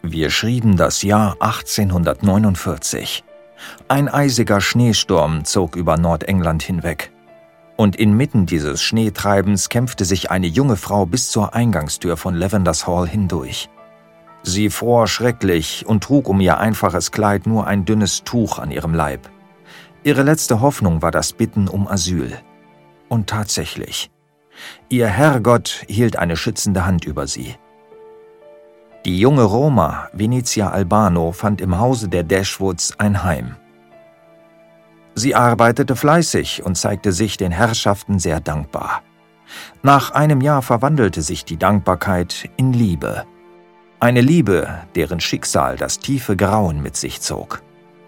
Wir schrieben das Jahr 1849. Ein eisiger Schneesturm zog über Nordengland hinweg. Und inmitten dieses Schneetreibens kämpfte sich eine junge Frau bis zur Eingangstür von Lavenders Hall hindurch. Sie fror schrecklich und trug um ihr einfaches Kleid nur ein dünnes Tuch an ihrem Leib. Ihre letzte Hoffnung war das Bitten um Asyl. Und tatsächlich, ihr Herrgott hielt eine schützende Hand über sie. Die junge Roma, Venezia Albano, fand im Hause der Dashwoods ein Heim. Sie arbeitete fleißig und zeigte sich den Herrschaften sehr dankbar. Nach einem Jahr verwandelte sich die Dankbarkeit in Liebe. Eine Liebe, deren Schicksal das tiefe Grauen mit sich zog.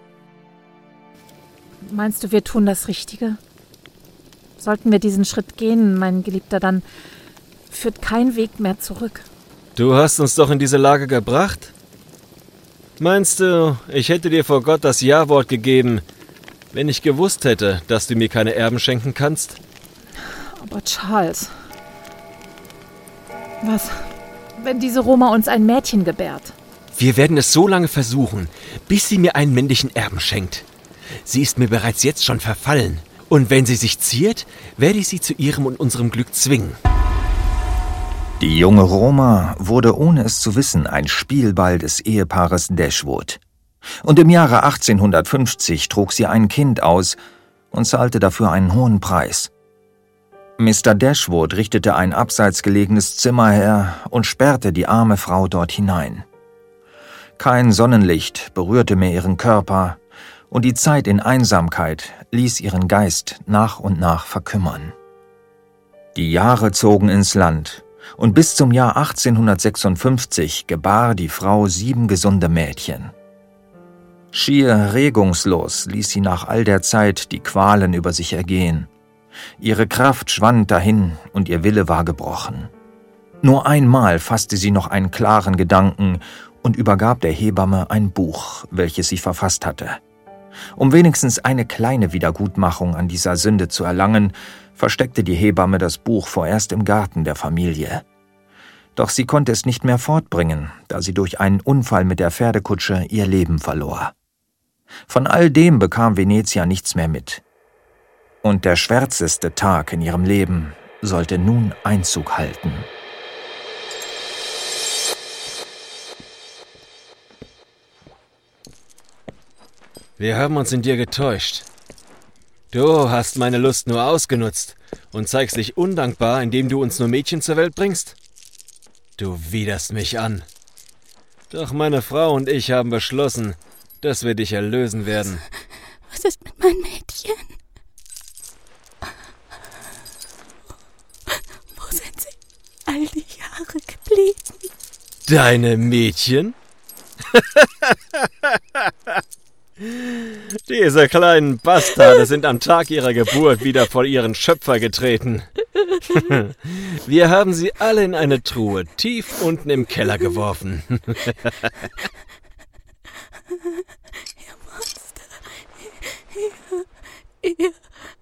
Meinst du, wir tun das Richtige? Sollten wir diesen Schritt gehen, mein Geliebter, dann führt kein Weg mehr zurück. Du hast uns doch in diese Lage gebracht? Meinst du, ich hätte dir vor Gott das Ja-Wort gegeben, wenn ich gewusst hätte, dass du mir keine Erben schenken kannst? Aber Charles, was, wenn diese Roma uns ein Mädchen gebärt? Wir werden es so lange versuchen, bis sie mir einen männlichen Erben schenkt. Sie ist mir bereits jetzt schon verfallen. Und wenn sie sich ziert, werde ich sie zu ihrem und unserem Glück zwingen. Die junge Roma wurde ohne es zu wissen ein Spielball des Ehepaares Dashwood. Und im Jahre 1850 trug sie ein Kind aus und zahlte dafür einen hohen Preis. Mr. Dashwood richtete ein abseits gelegenes Zimmer her und sperrte die arme Frau dort hinein. Kein Sonnenlicht berührte mehr ihren Körper, und die Zeit in Einsamkeit ließ ihren Geist nach und nach verkümmern. Die Jahre zogen ins Land, und bis zum Jahr 1856 gebar die Frau 7 gesunde Mädchen. Schier regungslos ließ sie nach all der Zeit die Qualen über sich ergehen. Ihre Kraft schwand dahin und ihr Wille war gebrochen. Nur einmal fasste sie noch einen klaren Gedanken und übergab der Hebamme ein Buch, welches sie verfasst hatte. Um wenigstens eine kleine Wiedergutmachung an dieser Sünde zu erlangen, versteckte die Hebamme das Buch vorerst im Garten der Familie. Doch sie konnte es nicht mehr fortbringen, da sie durch einen Unfall mit der Pferdekutsche ihr Leben verlor. Von all dem bekam Venezia nichts mehr mit. Und der schwärzeste Tag in ihrem Leben sollte nun Einzug halten. Wir haben uns in dir getäuscht. Du hast meine Lust nur ausgenutzt und zeigst dich undankbar, indem du uns nur Mädchen zur Welt bringst. Du widerst mich an. Doch meine Frau und ich haben beschlossen, dass wir dich erlösen werden. Was ist mit meinem Mädchen? Wo sind sie all die Jahre geblieben? Deine Mädchen? Diese kleinen Bastarde sind am Tag ihrer Geburt wieder vor ihren Schöpfer getreten. Wir haben sie alle in eine Truhe tief unten im Keller geworfen. Ihr Monster. Ihr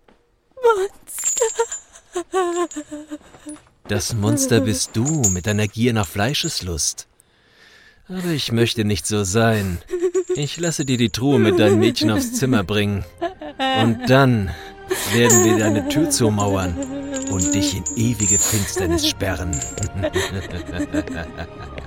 Monster. Das Monster bist du mit deiner Gier nach Fleischeslust. Aber ich möchte nicht so sein. Ich lasse dir die Truhe mit deinen Mädchen aufs Zimmer bringen. Und dann werden wir deine Tür zumauern und dich in ewige Finsternis sperren.